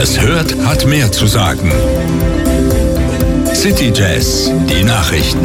Wer es hört, hat mehr zu sagen. City Jazz, die Nachrichten.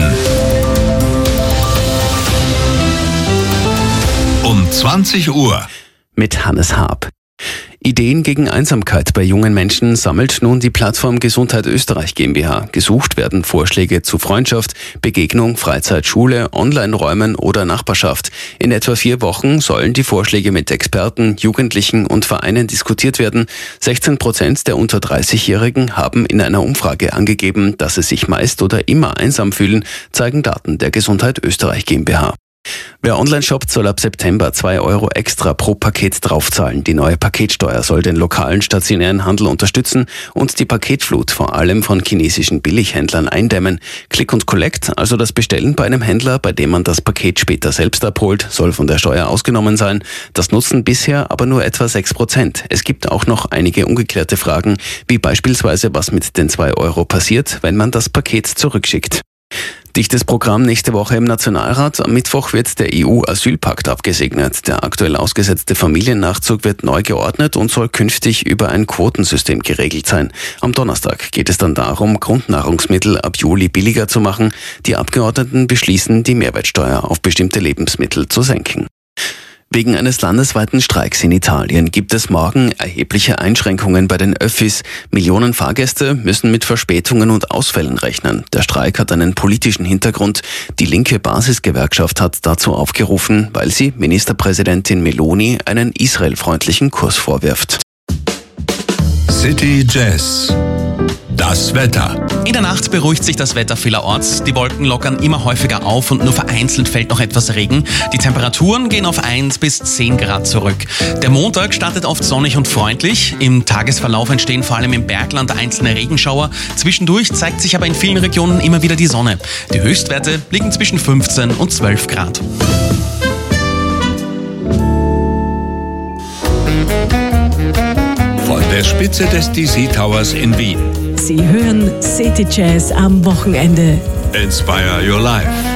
Um 20 Uhr. Mit Hannes Haab. Ideen gegen Einsamkeit bei jungen Menschen sammelt nun die Plattform Gesundheit Österreich GmbH. Gesucht werden Vorschläge zu Freundschaft, Begegnung, Freizeit, Schule, Online-Räumen oder Nachbarschaft. In etwa 4 Wochen sollen die Vorschläge mit Experten, Jugendlichen und Vereinen diskutiert werden. 16% der unter 30-Jährigen haben in einer Umfrage angegeben, dass sie sich meist oder immer einsam fühlen, zeigen Daten der Gesundheit Österreich GmbH. Wer online shoppt, soll ab September 2 Euro extra pro Paket draufzahlen. Die neue Paketsteuer soll den lokalen stationären Handel unterstützen und die Paketflut vor allem von chinesischen Billighändlern eindämmen. Click und Collect, also das Bestellen bei einem Händler, bei dem man das Paket später selbst abholt, soll von der Steuer ausgenommen sein. Das nutzen bisher aber nur etwa 6%. Es gibt auch noch einige ungeklärte Fragen, wie beispielsweise, was mit den 2 Euro passiert, wenn man das Paket zurückschickt. Dichtes Programm nächste Woche im Nationalrat. Am Mittwoch wird der EU-Asylpakt abgesegnet. Der aktuell ausgesetzte Familiennachzug wird neu geordnet und soll künftig über ein Quotensystem geregelt sein. Am Donnerstag geht es dann darum, Grundnahrungsmittel ab Juli billiger zu machen. Die Abgeordneten beschließen, die Mehrwertsteuer auf bestimmte Lebensmittel zu senken. Wegen eines landesweiten Streiks in Italien gibt es morgen erhebliche Einschränkungen bei den Öffis. Millionen Fahrgäste müssen mit Verspätungen und Ausfällen rechnen. Der Streik hat einen politischen Hintergrund. Die linke Basisgewerkschaft hat dazu aufgerufen, weil sie Ministerpräsidentin Meloni einen israelfreundlichen Kurs vorwirft. City Jazz. Das Wetter. In der Nacht beruhigt sich das Wetter vielerorts. Die Wolken lockern immer häufiger auf und nur vereinzelt fällt noch etwas Regen. Die Temperaturen gehen auf 1 bis 10 Grad zurück. Der Montag startet oft sonnig und freundlich. Im Tagesverlauf entstehen vor allem im Bergland einzelne Regenschauer. Zwischendurch zeigt sich aber in vielen Regionen immer wieder die Sonne. Die Höchstwerte liegen zwischen 15 und 12 Grad. Von der Spitze des DC Towers in Wien. Sie hören City Jazz am Wochenende. Inspire your life.